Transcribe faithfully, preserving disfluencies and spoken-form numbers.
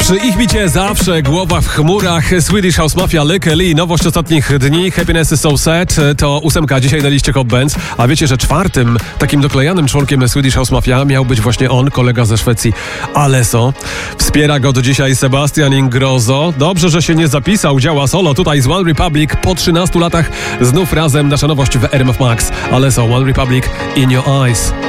Przy ich bicie zawsze głowa w chmurach. Swedish House Mafia, Lykke Li. Nowość ostatnich dni. Happiness is so sad. To ósemka dzisiaj na liście Hot Bands. A wiecie, że czwartym takim doklejanym członkiem Swedish House Mafia miał być właśnie on, kolega ze Szwecji, Alesso. Wspiera go do dzisiaj Sebastian Ingrosso. Dobrze, że się nie zapisał. Działa solo tutaj z One Republic. Po trzynastu latach znów razem nasza nowość w R M F Max. Alesso, One Republic, In Your Eyes.